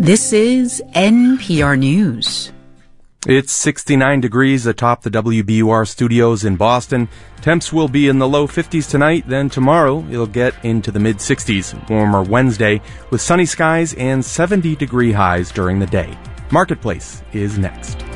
This is NPR News. It's 69 degrees atop the WBUR studios in Boston. Temps will be in the low 50s tonight, then tomorrow it'll get into the mid-60s. Warmer Wednesday with sunny skies and 70-degree highs during the day. Marketplace is next.